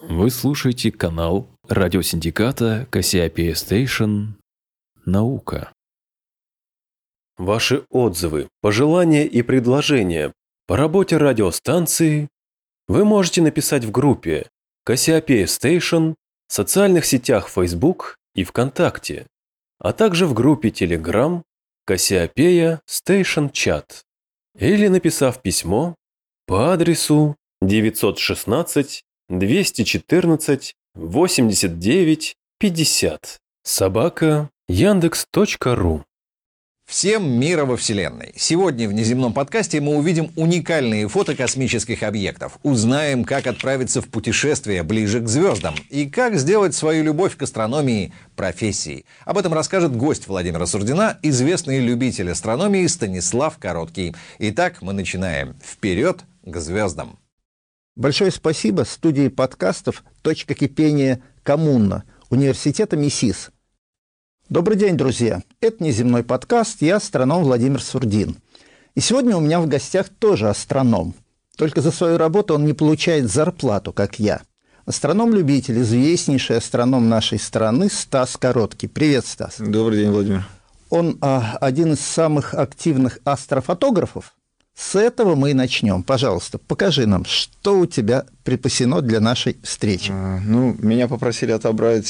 Вы слушаете канал радиосиндиката Кассиопея Стейшн «Наука». Ваши отзывы, пожелания и предложения по работе радиостанции вы можете написать в группе Кассиопея Стейшн в социальных сетях Facebook и ВКонтакте, а также в группе Telegram Кассиопея Стейшн Чат, или написав письмо по адресу 916 214 89 50 @yandex.ru. Всем мира во Вселенной! Сегодня в внеземном подкасте мы увидим уникальные фото космических объектов, узнаем, как отправиться в путешествие ближе к звездам и как сделать свою любовь к астрономии профессией. Об этом расскажет гость Владимира Сурдина, известный любитель астрономии Станислав Короткий. Итак, мы начинаем. Вперед к звездам! Большое спасибо студии подкастов «Точка кипения Коммуна» университета МИСИС. Добрый день, друзья! Это внеземной подкаст, я астроном Владимир Сурдин. И сегодня у меня в гостях тоже астроном. Только за свою работу он не получает зарплату, как я. Астроном-любитель, известнейший астроном нашей страны Стас Короткий. Привет, Стас. Добрый день, Владимир. Он один из самых активных астрофотографов. С этого мы и начнем. Пожалуйста, покажи нам, что у тебя припасено для нашей встречи. Меня попросили отобрать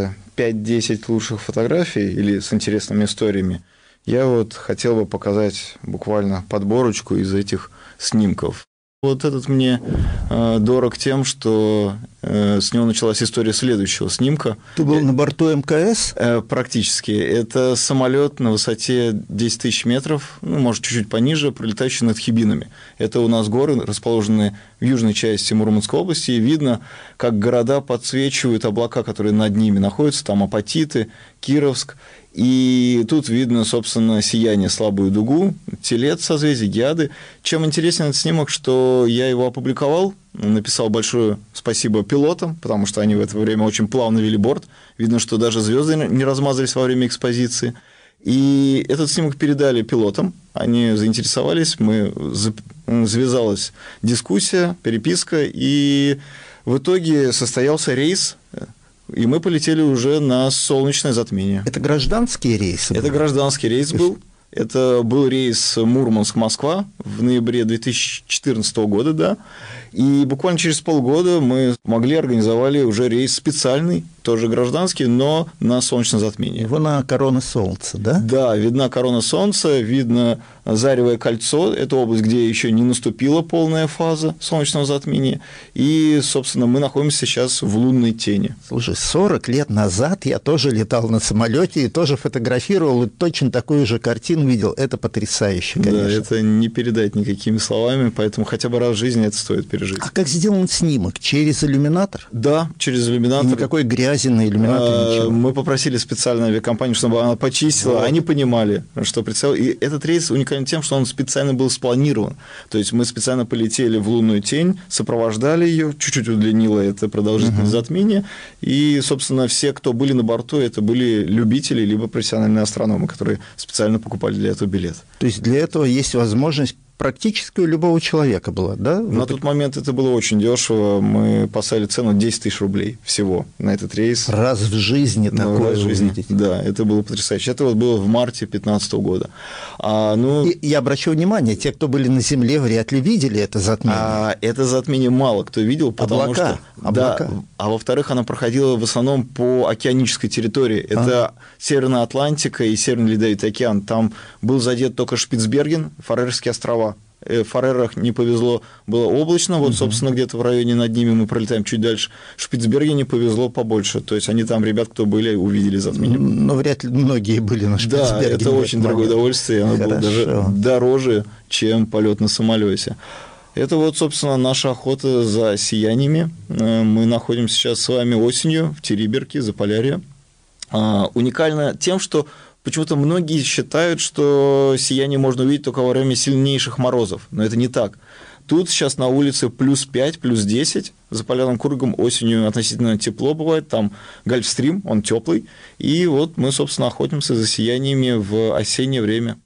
5-10 лучших фотографий или с интересными историями. Я вот хотел бы показать буквально подборочку из этих снимков. Вот этот мне дорог тем, что с него началась история следующего снимка. Ты был на борту МКС? Практически. Это самолет на высоте 10 тысяч метров, может, чуть-чуть пониже, пролетающий над Хибинами. Это у нас горы, расположенные в южной части Мурманской области, и видно, как города подсвечивают облака, которые над ними находятся, там Апатиты, Кировск. И тут видно, собственно, сияние, слабую дугу, Телец, созвездие, Геады. Чем интересен этот снимок, что я его опубликовал, написал большое спасибо пилотам, потому что они в это время очень плавно вели борт. Видно, что даже звезды не размазались во время экспозиции. И этот снимок передали пилотам, они заинтересовались, завязалась дискуссия, переписка, и в итоге состоялся рейс. И мы полетели уже на солнечное затмение. Это гражданские рейсы? Это гражданский рейс был. Это был рейс Мурманск-Москва в ноябре 2014 года, да. И буквально через полгода мы организовали уже рейс специальный, тоже гражданский, но на солнечное затмение. Его на корона Солнца, да? Да, видна корона Солнца, видно Заревое кольцо, это область, где еще не наступила полная фаза солнечного затмения, и, собственно, мы находимся сейчас в лунной тени. Слушай, 40 лет назад я тоже летал на самолете и тоже фотографировал, и точно такую же картину видел. Это потрясающе, конечно. Да, это не передать никакими словами, поэтому хотя бы раз в жизни это стоит пережить. А как сделан снимок? Через иллюминатор? Да, через иллюминатор. И никакой грязи на иллюминаторе, ничего? Мы попросили специальную авиакомпанию, чтобы она почистила. Они понимали, что представил. И этот рейс уникален тем, что он специально был спланирован. То есть мы специально полетели в лунную тень, сопровождали ее, чуть-чуть удлинило это продолжительность затмения. И, собственно, все, кто были на борту, это были любители либо профессиональные астрономы, которые специально покупали для этого билет. То есть для этого есть возможность практически у любого человека была, да? На тот момент это было очень дешево. Мы поставили цену 10 тысяч рублей всего на этот рейс. Раз в жизни такое увидеть. Да, это было потрясающе. Это вот было в марте 2015 года. И я обращу внимание, те, кто были на Земле, вряд ли видели это затмение. Это затмение мало кто видел, потому что... Облака. Да, а во-вторых, оно проходило в основном по океанической территории. Это Северная Атлантика и Северный Ледовитый океан. Там был задет только Шпицберген, Фарерские острова. В Фарерах не повезло, было облачно, вот, собственно, где-то в районе над ними мы пролетаем чуть дальше. В Шпицбергене повезло побольше, то есть они там, ребят, кто были, увидели затмение. Но вряд ли многие были на Шпицбергене. Да, это очень дорогое удовольствие, оно было даже дороже, чем полет на самолете. Это вот, собственно, наша охота за сияниями. Мы находимся сейчас с вами осенью в Териберке, Заполярье. Уникально тем, что почему-то многие считают, что сияние можно увидеть только во время сильнейших морозов, но это не так. Тут сейчас на улице плюс 5, плюс 10, за полярным кругом осенью относительно тепло бывает, там Гольфстрим, он теплый, и вот мы, собственно, охотимся за сияниями в осеннее время.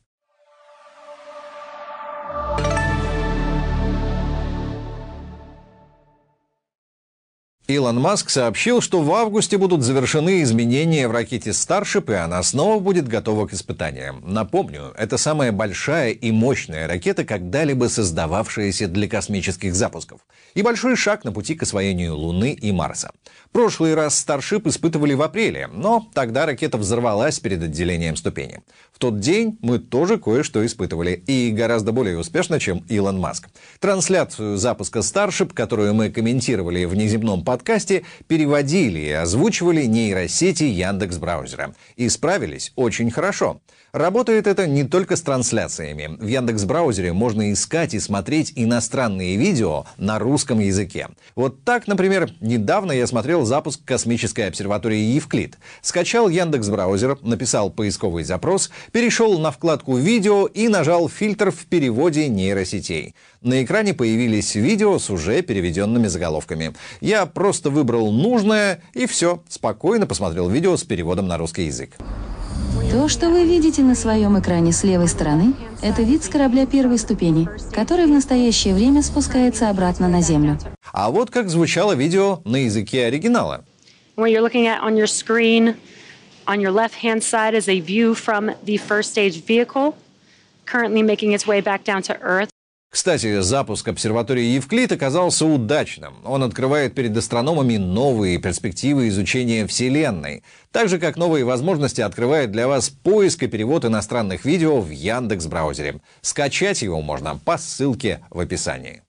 Илон Маск сообщил, что в августе будут завершены изменения в ракете Starship, и она снова будет готова к испытаниям. Напомню, это самая большая и мощная ракета, когда-либо создававшаяся для космических запусков. И большой шаг на пути к освоению Луны и Марса. Прошлый раз Starship испытывали в апреле, но тогда ракета взорвалась перед отделением ступени. В тот день мы тоже кое-что испытывали, и гораздо более успешно, чем Илон Маск. Трансляцию запуска Starship, которую мы комментировали в внеземном подкасте, переводили и озвучивали нейросети Яндекс.Браузера. И справились очень хорошо. Работает это не только с трансляциями. В Яндекс.Браузере можно искать и смотреть иностранные видео на русском языке. Вот так, например, недавно я смотрел запуск космической обсерватории Евклид. Скачал Яндекс.Браузер, написал поисковый запрос, перешел на вкладку «Видео» и нажал фильтр в переводе нейросетей. На экране появились видео с уже переведенными заголовками. Я просто выбрал нужное и все, спокойно посмотрел видео с переводом на русский язык. То, что вы видите на своем экране с левой стороны, это вид с корабля первой ступени, который в настоящее время спускается обратно на Землю. А вот как звучало видео на языке оригинала. What you're looking at on your screen, on your left-hand side is a view from the first stage vehicle, currently making its way back down to Earth. Кстати, запуск обсерватории Евклид оказался удачным. Он открывает перед астрономами новые перспективы изучения Вселенной. Так же, как новые возможности открывает для вас поиск и перевод иностранных видео в Яндекс.Браузере. Скачать его можно по ссылке в описании.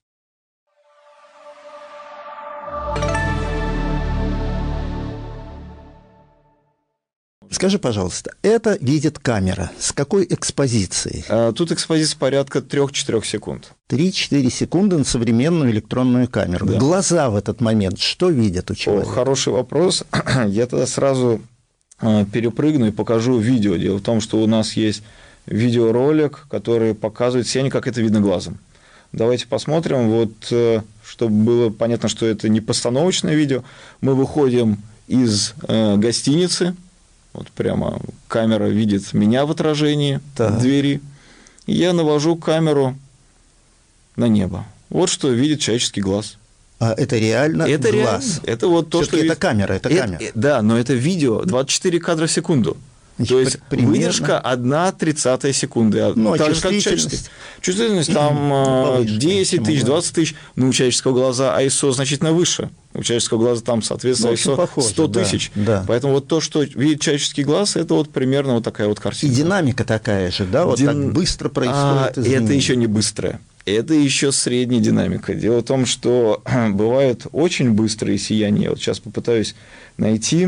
Скажи, пожалуйста, это видит камера. С какой экспозицией? Тут экспозиция порядка 3-4 секунд. 3-4 секунды на современную электронную камеру. Да. Глаза в этот момент что видят у человека? Хороший вопрос. Я тогда сразу перепрыгну и покажу видео. Дело в том, что у нас есть видеоролик, который показывает сияние, как это видно глазом. Давайте посмотрим. Вот, чтобы было понятно, что это не постановочное видео, мы выходим из гостиницы. Вот прямо камера видит меня в отражении двери. И я навожу камеру на небо. Вот что видит человеческий глаз. А это реально это глаз? Реально. Это вот то, что это камера, это камера. Да, но это видео 24 кадра в секунду. Значит, то есть примерно... выдержка 1/30 секунды. Ну, а так же, как чувствительность? Чувствительность там 10 тысяч, 20 тысяч. Но у человеческого глаза ISO значительно выше. У человеческого глаза там, соответственно, ISO 100 тысяч. Да. Поэтому вот то, что видит человеческий глаз, это вот примерно вот такая вот картина. И динамика такая же, да? Вот так быстро происходит изменение. Это еще не быстрое. Это еще средняя динамика. Дело в том, что бывают очень быстрые сияния. Вот сейчас попытаюсь найти.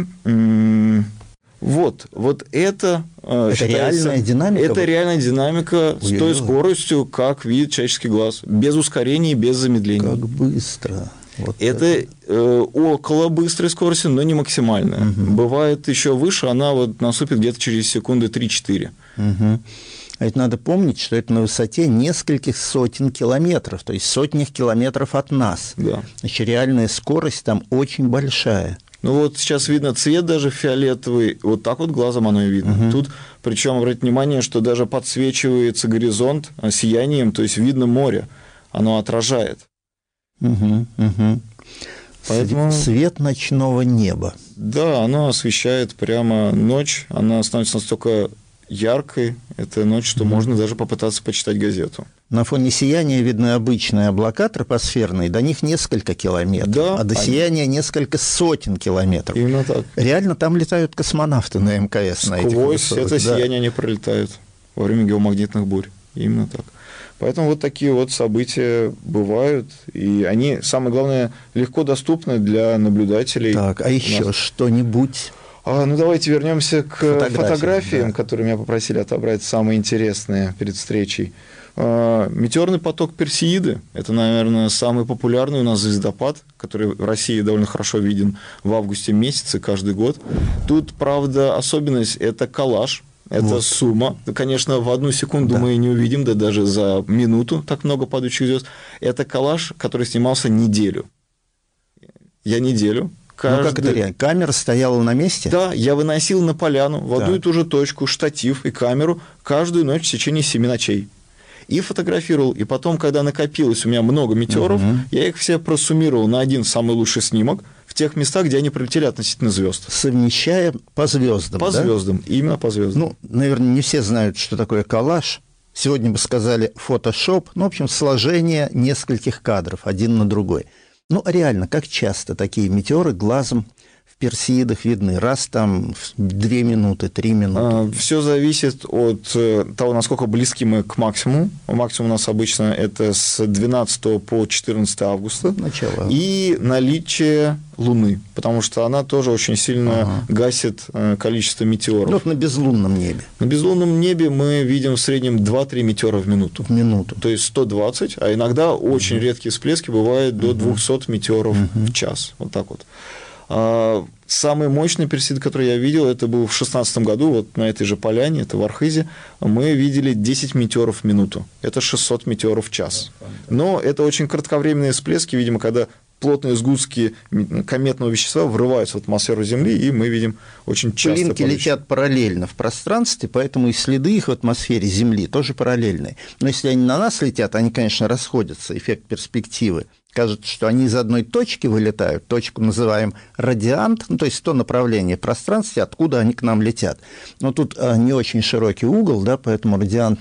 Вот это реальная динамика? Это реальная динамика с той скоростью, как видит человеческий глаз. Без ускорений, без замедления. Как быстро. Вот это около быстрой скорости, но не максимальная. Бывает еще выше, она вот наступит где-то через секунды 3-4. А ведь надо помнить, что это на высоте нескольких сотен километров, то есть сотнях километров от нас. Да. Значит, реальная скорость там очень большая. Ну вот сейчас видно цвет даже фиолетовый, вот так вот глазом оно и видно. Тут, причем обратите внимание, что даже подсвечивается горизонт сиянием, то есть видно море, оно отражает. Поэтому... Свет ночного неба. Да, оно освещает прямо ночь, она становится настолько яркой, эта ночь, что можно даже попытаться почитать газету. На фоне сияния видны обычные облака тропосферные, до них несколько километров, да, а до сияния несколько сотен километров. Именно так. Реально там летают космонавты на МКС. На этих сквозь высотах. это сияние они пролетают во время геомагнитных бурь. Именно так. Поэтому вот такие вот события бывают, и они, самое главное, легко доступны для наблюдателей. Так, а еще что-нибудь? Ну, давайте вернемся к фотографиям, да. которые меня попросили отобрать самые интересные перед встречей. Метеорный поток Персеиды – это, наверное, самый популярный у нас звездопад, который в России довольно хорошо виден в августе месяце каждый год. Тут, правда, особенность – это коллаж. Это сумма. Конечно, в одну секунду мы не увидим, да даже за минуту так много падающих звезд. Это коллаж, который снимался неделю. Я неделю. Ну, как это реально? Камера стояла на месте? Да, я выносил на поляну в одну и ту же точку штатив и камеру каждую ночь в течение 7 ночей. И фотографировал. И потом, когда накопилось у меня много метеоров, я их все просуммировал на один самый лучший снимок в в тех местах, где они пролетели относительно звезд. Совмещая по звездам. По звездам, именно по звездам. Ну, наверное, не все знают, что такое коллаж. Сегодня бы сказали фотошоп. Ну, в общем, сложение нескольких кадров один на другой. Ну, реально, как часто такие метеоры глазом в Персеидах видны? Раз там в 2 минуты, 3 минуты. Все зависит от того, насколько близки мы к максимуму. Максимум у нас обычно это с 12 по 14 августа. Начало. И наличие Луны, потому что она тоже очень сильно гасит количество метеоров. Вот на безлунном небе. На безлунном небе мы видим в среднем 2-3 метеора в минуту. В минуту. То есть 120, а иногда очень редкие всплески бывают до 200 метеоров в час. Вот так вот. Самый мощный Персеид, который я видел, это был в 2016 году, вот на этой же поляне, это в Архизе, мы видели 10 метеоров в минуту. Это 600 метеоров в час. Но это очень кратковременные всплески, видимо, когда плотные сгустки кометного вещества врываются в атмосферу Земли, и мы видим очень часто... Пылинки летят параллельно в пространстве, поэтому и следы их в атмосфере Земли тоже параллельные. Но если они на нас летят, они, конечно, расходятся, эффект перспективы. Кажется, что они из одной точки вылетают, точку называем радиант, ну, то есть то направление в пространстве, откуда они к нам летят. Но тут не очень широкий угол, да, поэтому радиант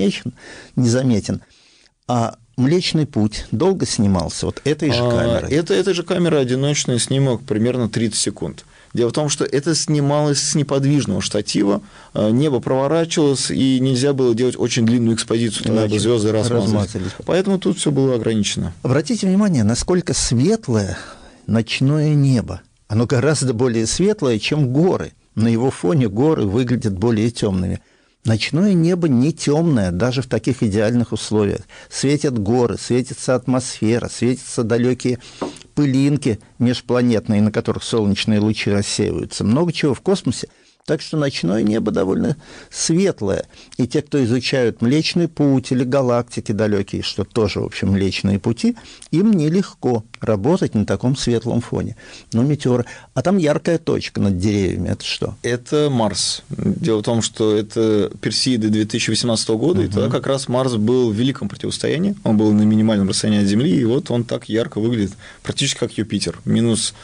незаметен. А Млечный Путь долго снимался вот этой же камерой? Этой же камерой одиночный снимок примерно 30 секунд. Дело в том, что это снималось с неподвижного штатива, небо проворачивалось, и нельзя было делать очень длинную экспозицию, тогда бы звезды размазались. Поэтому тут все было ограничено. Обратите внимание, насколько светлое ночное небо. Оно гораздо более светлое, чем горы. На его фоне горы выглядят более темными. Ночное небо не темное, даже в таких идеальных условиях. Светят горы, светится атмосфера, светятся далекие пылинки межпланетные, на которых солнечные лучи рассеиваются. Много чего в космосе. Так что ночное небо довольно светлое. И те, кто изучают Млечный Путь или галактики далекие, что тоже, в общем, Млечные Пути, им нелегко работать на таком светлом фоне. Ну, метеоры. А там яркая точка над деревьями. Это что? Это Марс. Дело в том, что это Персеиды 2018 года, и тогда как раз Марс был в великом противостоянии. Он был на минимальном расстоянии от Земли, и вот он так ярко выглядит, практически как Юпитер. -2,5,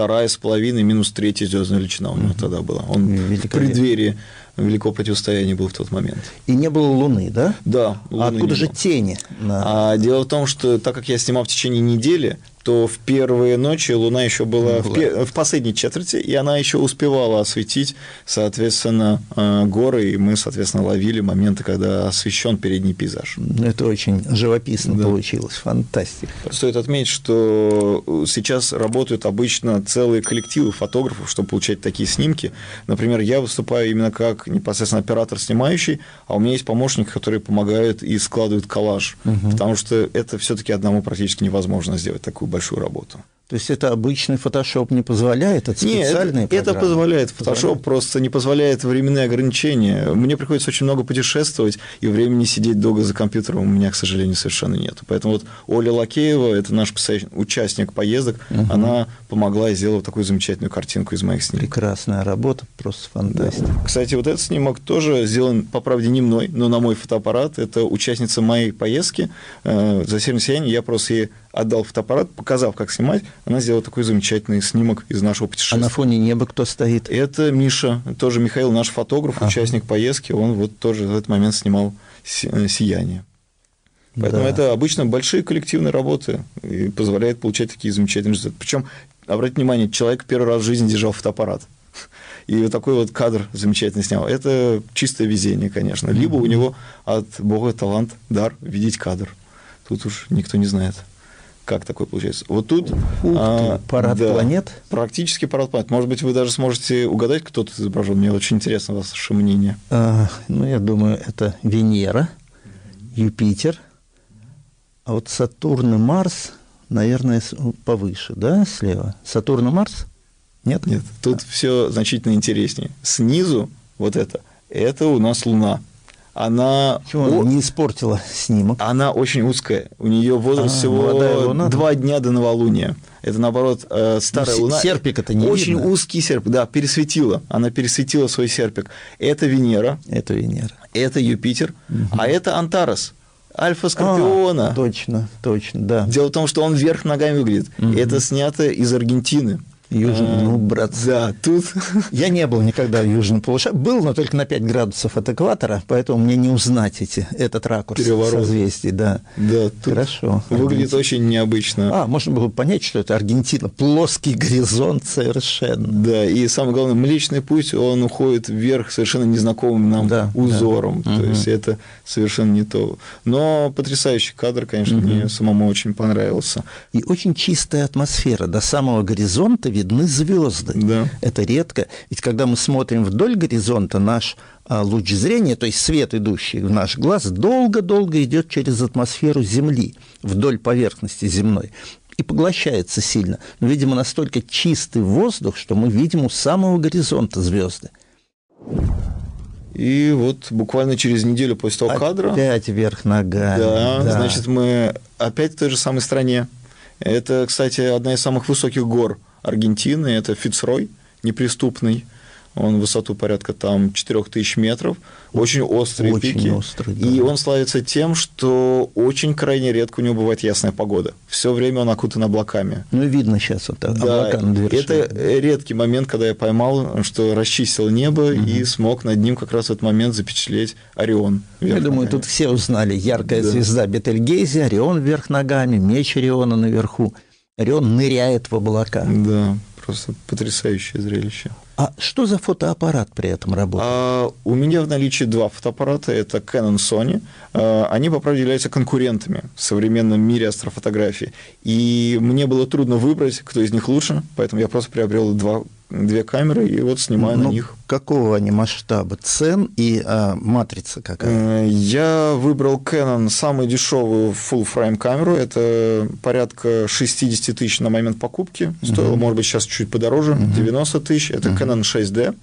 -3 звездная величина у него тогда была. Он в преддверии великого противостояния был в тот момент. И не было Луны, да? Да. А откуда же тени? Дело в том, что так как я снимал в течение недели, то в первые ночи Луна еще была в последней четверти, и она еще успевала осветить, соответственно, горы, и мы, соответственно, ловили моменты, когда освещен передний пейзаж. Это очень живописно получилось, фантастика. Стоит отметить, что сейчас работают обычно целые коллективы фотографов, чтобы получать такие снимки. Например, я выступаю именно как непосредственно оператор снимающий, а у меня есть помощники, которые помогают и складывают коллаж, потому что это все-таки одному практически невозможно сделать такую большую работу. То есть это обычный фотошоп не позволяет, это специальные программы? Это позволяет. Фотошоп просто не позволяет временные ограничения. Мне приходится очень много путешествовать, и времени сидеть долго за компьютером у меня, к сожалению, совершенно нет. Поэтому вот Оля Лакеева, это наш участник поездок, она помогла и сделала такую замечательную картинку из моих снимков. Прекрасная работа, просто фантастика. Да. Кстати, вот этот снимок тоже сделан, по правде, не мной, но на мой фотоаппарат. Это участница моей поездки за «Северное сияние». Я просто ей отдал фотоаппарат, показав, как снимать. Она сделала такой замечательный снимок из нашего путешествия. А на фоне неба кто стоит? Это Миша, тоже Михаил, наш фотограф, участник поездки. Он вот тоже в этот момент снимал «Сияние». Поэтому это обычно большие коллективные работы и позволяет получать такие замечательные результаты. Причем, обратите внимание, человек первый раз в жизни держал фотоаппарат. И вот такой вот кадр замечательно снял. Это чистое везение, конечно. Либо у него от Бога талант, дар видеть кадр. Тут уж никто не знает, как такое получается. Вот тут парад планет? Практически парад планет. Может быть, вы даже сможете угадать, кто тут изображен. Мне очень интересно ваше мнение. Ну, я думаю, это Венера, Юпитер, а вот Сатурн и Марс, наверное, повыше, да, слева? Сатурн и Марс? Нет? Нет, тут все значительно интереснее. Снизу вот это у нас Луна. Она не испортила снимок. Она очень узкая. У нее возраст всего 2 дня до новолуния. Это, наоборот, старая Луна. Серпик это не очень видно. Узкий серпик, да, пересветила. Она пересветила свой серпик. Это Венера. Это Венера. Это Юпитер. А это Антарес. Альфа Скорпиона. Точно, да. Дело в том, что он вверх ногами выглядит. Это снято из Аргентины. Ну, брат. Да, тут... Я не был никогда в южном полушарии. Был, но только на 5 градусов от экватора, поэтому мне не узнать этот ракурс созвездий. Да, тут хорошо. Выглядит очень необычно. Можно было понять, что это Аргентина. Плоский горизонт совершенно. Да, и самое главное, Млечный Путь, он уходит вверх совершенно незнакомым нам узором. То есть это совершенно не то. Но потрясающий кадр, конечно, мне самому очень понравился. И очень чистая атмосфера. До самого горизонта видны звезды. Да. Это редко. Ведь когда мы смотрим вдоль горизонта, наш луч зрения, то есть свет, идущий в наш глаз, долго-долго идет через атмосферу Земли, вдоль поверхности земной, и поглощается сильно. Но, видимо, настолько чистый воздух, что мы видим у самого горизонта звезды. И вот буквально через неделю после того кадра... Опять вверх ногами. Да, значит, мы опять в той же самой стране. Это, кстати, одна из самых высоких гор Аргентины. Это Фицрой, неприступный. Он высоту порядка там 4000 метров. Очень острые пики. Острый, да. И он славится тем, что очень крайне редко у него бывает ясная погода. Все время он окутан облаками. Ну, видно сейчас вот облака над вершиной. Это редкий момент, когда я поймал, что расчистил небо и смог над ним как раз в этот момент запечатлеть Орион. Я думаю, тут все узнали. Яркая звезда Бетельгейзе, Орион вверх ногами, меч Ориона наверху. Орион ныряет в облака. Да, просто потрясающее зрелище. А что за фотоаппарат при этом работает? У меня в наличии 2 фотоаппарата. Это Canon, Sony. Они, по правде, являются конкурентами в современном мире астрофотографии. И мне было трудно выбрать, кто из них лучше, поэтому я просто приобрел 2 камеры и вот снимаю на них. Какого они масштаба? Цен и матрица какая? Я выбрал Canon самую дешевую full-frame камеру. Это порядка 60 тысяч на момент покупки. Стоило, может быть, сейчас чуть подороже, 90 тысяч. Это Canon 6D.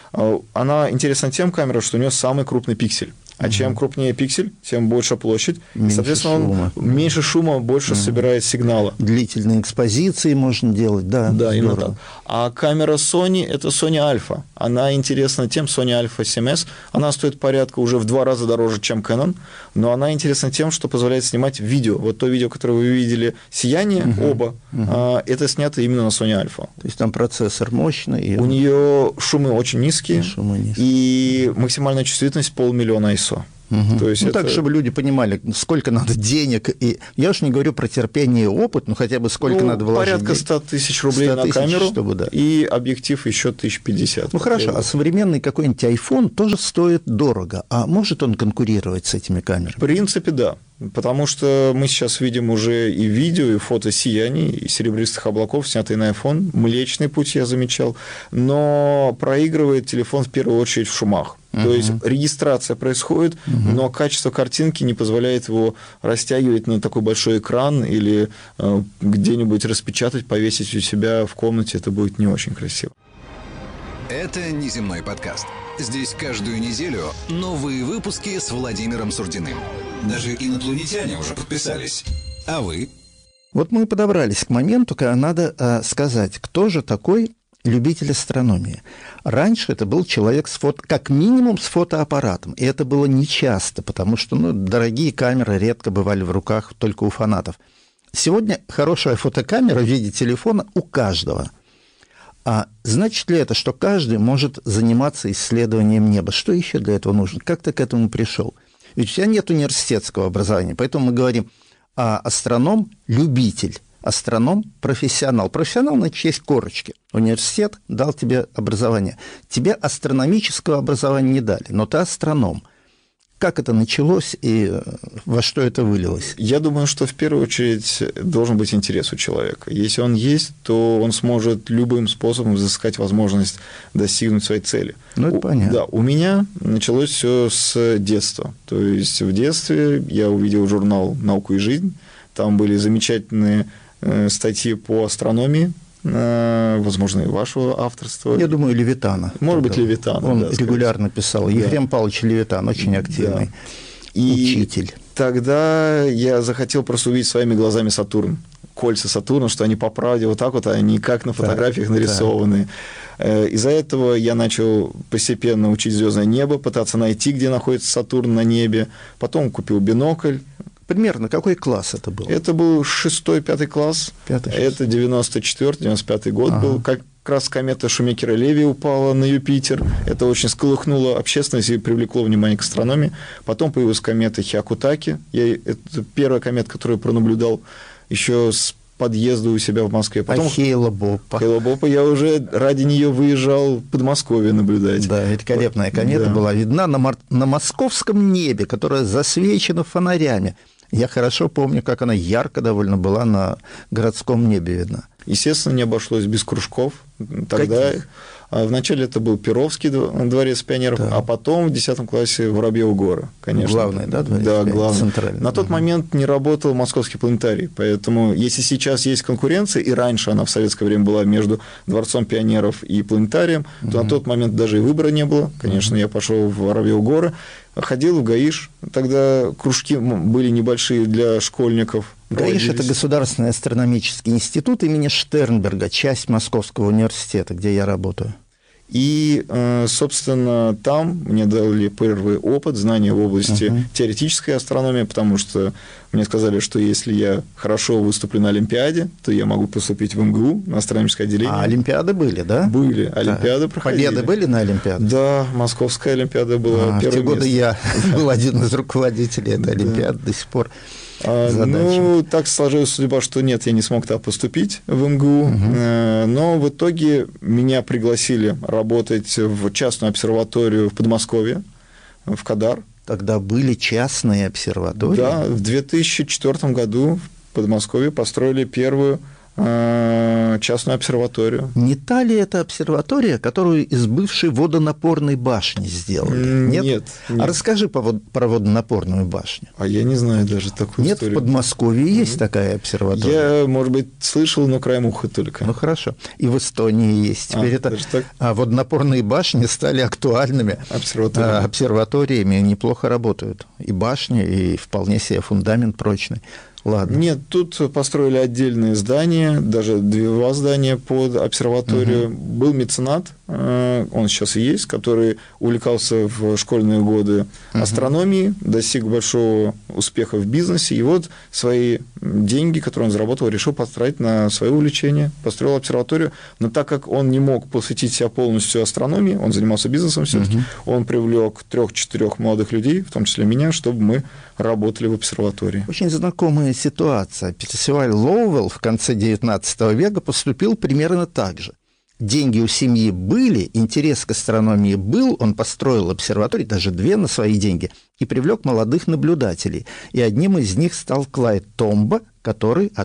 Она интересна тем, камера, что у нее самый крупный пиксель. А чем крупнее пиксель, тем больше площадь. Меньше и, соответственно, меньше шума, больше собирает сигнала. Длительные экспозиции можно делать, да. Да, именно так. А камера Sony – это Sony Alpha. Она интересна тем, Sony Alpha 7S, она стоит порядка уже в 2 раза дороже, чем Canon, но она интересна тем, что позволяет снимать видео. Вот то видео, которое вы видели, «Сияние», оба, это снято именно на Sony Alpha. То есть там процессор мощный. У нее шумы очень низкие, и максимальная чувствительность 500 000 ISO. То есть так, чтобы люди понимали, сколько надо денег. И я уж не говорю про терпение и опыт, но хотя бы сколько надо вложить. Порядка 100 тысяч рублей на камеру, и объектив еще 1050. Хорошо, а современный какой-нибудь iPhone тоже стоит дорого. А может он конкурировать с этими камерами? В принципе, да. Потому что мы сейчас видим уже и видео, и фото сияний, и серебристых облаков, снятые на iPhone. Млечный Путь я замечал. Но проигрывает телефон в первую очередь в шумах. То есть регистрация происходит, но качество картинки не позволяет его растягивать на такой большой экран или где-нибудь распечатать, повесить у себя в комнате. Это будет не очень красиво. Это «Неземной подкаст». Здесь каждую неделю новые выпуски с Владимиром Сурдиным. Даже инопланетяне уже подписались. А вы? Вот мы подобрались к моменту, когда надо сказать, кто же такой любитель астрономии. Раньше это был человек как минимум с фотоаппаратом, и это было нечасто, потому что дорогие камеры редко бывали в руках только у фанатов. Сегодня хорошая фотокамера в виде телефона у каждого. А значит ли это, что каждый может заниматься исследованием неба? Что еще для этого нужно? Как ты к этому пришел? Ведь у тебя нет университетского образования, поэтому мы говорим астроном-любитель, астроном-профессионал. Профессионал, значит, есть корочки. Университет дал тебе образование. Тебе астрономического образования не дали, но ты астроном. Как это началось и во что это вылилось? Я думаю, что в первую очередь должен быть интерес у человека. Если он есть, то он сможет любым способом изыскать возможность достигнуть своей цели. Это понятно. Да, у меня началось все с детства. То есть в детстве я увидел журнал «Наука и жизнь». Там были замечательные статьи по астрономии. Возможно, и вашего авторства. Я думаю, Левитана. Может быть, Левитана. Он регулярно писал. Да. Ефрем Павлович Левитан, очень активный учитель. Тогда я захотел просто увидеть своими глазами Сатурн. Кольца Сатурна, что они по правде вот так вот, а не как на фотографиях нарисованы. Из-за этого я начал постепенно учить звездное небо, пытаться найти, где находится Сатурн на небе. Потом купил бинокль, примерно какой класс это был? Это был 6-5 класс. 5-6. Это 94-95 год был. Как раз комета Шумахера-Леви упала на Юпитер. Это очень сколыхнуло общественность и привлекло внимание к астрономии. Потом появилась комета Хиакутаки. Это первая комета, которую я пронаблюдал еще с подъезда у себя в Москве. Потом Хейла-Боппа. Я уже ради нее выезжал в Подмосковье наблюдать. Да, великолепная комета была видна на московском небе, которое засвечено фонарями. Я хорошо помню, как она ярко довольно была на городском небе видна. Естественно, не обошлось без кружков. Тогда вначале это был Перовский дворец пионеров, а потом в 10 классе Воробьёвы горы, конечно. Главный, да, дворец? Да, главный. Центральный. На тот момент не работал Московский планетарий, поэтому если сейчас есть конкуренция, и раньше она в советское время была между Дворцом пионеров и планетарием, то на тот момент даже и выбора не было. Конечно, я пошел в Воробьёвы горы, ходил в ГАИШ, тогда кружки были небольшие для школьников. ГАИШ – это Государственный астрономический институт имени Штернберга, часть Московского университета, где я работаю. И, собственно, там мне дали первый опыт, знания в области теоретической астрономии, потому что мне сказали, что если я хорошо выступлю на Олимпиаде, то я могу поступить в МГУ, на астрономическое отделение. А Олимпиады были, да? Были, Олимпиады проходили. Победы были на Олимпиадах? Да, Московская Олимпиада была первое место. В те годы я был один из руководителей этой Олимпиады до сих пор. Ну, так сложилась судьба, что нет, я не смог туда поступить в МГУ, но в итоге меня пригласили работать в частную обсерваторию в Подмосковье, в Кадар. Тогда были частные обсерватории? Да, в 2004 году в Подмосковье построили первую частную обсерваторию. Не та ли это обсерватория, которую из бывшей водонапорной башни сделали? Нет. А расскажи про водонапорную башню. А я не знаю даже такую историю. Нет, в Подмосковье есть такая обсерватория? Я, может быть, слышал, но краем уха только. Ну, хорошо. И в Эстонии есть. Теперь водонапорные башни стали актуальными обсерваториями, неплохо работают. И башни, и вполне себе фундамент прочный. Ладно. Нет, тут построили отдельные здания, даже 2 здания под обсерваторию. Был меценат, он сейчас и есть, который увлекался в школьные годы астрономией, достиг большого успеха в бизнесе, и вот свои деньги, которые он заработал, решил потратить на свое увлечение, построил обсерваторию, но так как он не мог посвятить себя полностью астрономии, он занимался бизнесом все-таки, он привлек 3-4 молодых людей, в том числе меня, чтобы мы работали в обсерватории. Очень знакомая ситуация. Персиваль Лоуэлл в конце XIX века поступил примерно так же. Деньги у семьи были, интерес к астрономии был, он построил обсерватории, даже 2 на свои деньги, и привлек молодых наблюдателей. И одним из них стал Клайд Томбо, который